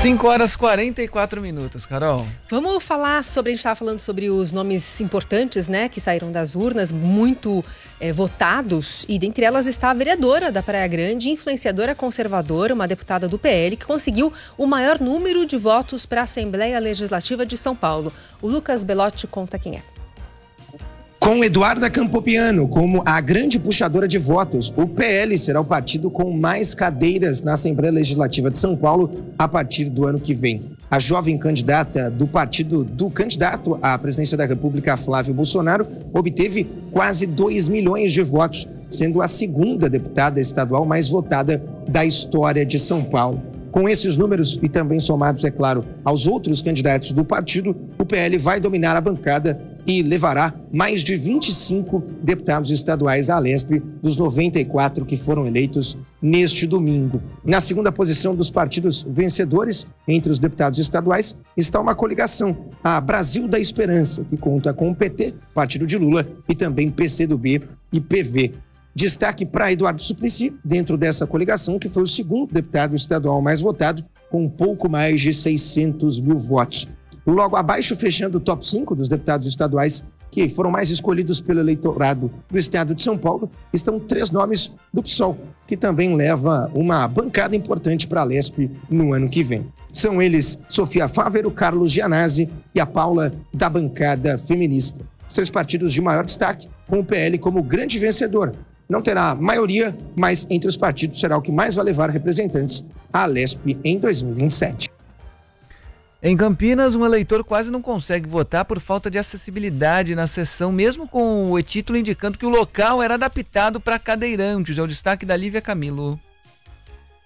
5h44, Carol. Vamos falar sobre, a gente estava falando sobre os nomes importantes, né, que saíram das urnas, muito votados, e dentre elas está a vereadora da Praia Grande, influenciadora conservadora, uma deputada do PL, que conseguiu o maior número de votos para a Assembleia Legislativa de São Paulo. O Lucas Belotti conta quem é. Com Eduarda Campopiano como a grande puxadora de votos, o PL será o partido com mais cadeiras na Assembleia Legislativa de São Paulo a partir do ano que vem. A jovem candidata do partido do candidato à presidência da República, Flávio Bolsonaro, obteve quase 2 milhões de votos, sendo a segunda deputada estadual mais votada da história de São Paulo. Com esses números e também somados, é claro, aos outros candidatos do partido, o PL vai dominar a bancada e levará mais de 25 deputados estaduais à Alesp dos 94 que foram eleitos neste domingo. Na segunda posição dos partidos vencedores, entre os deputados estaduais, está uma coligação, a Brasil da Esperança, que conta com o PT, partido de Lula, e também PCdoB e PV. Destaque para Eduardo Suplicy, dentro dessa coligação, que foi o segundo deputado estadual mais votado, com um pouco mais de 600 mil votos. Logo abaixo, fechando o top 5 dos deputados estaduais que foram mais escolhidos pelo eleitorado do estado de São Paulo, estão 3 nomes do PSOL, que também leva uma bancada importante para a Alesp no ano que vem. São eles Sofia Fávero, Carlos Gianazzi e a Paula da bancada feminista. Os 3 partidos de maior destaque, com o PL como grande vencedor. Não terá maioria, mas entre os partidos será o que mais vai levar representantes à Alesp em 2027. Em Campinas, um eleitor quase não consegue votar por falta de acessibilidade na sessão, mesmo com o título indicando que o local era adaptado para cadeirantes. É o destaque da Lívia Camilo.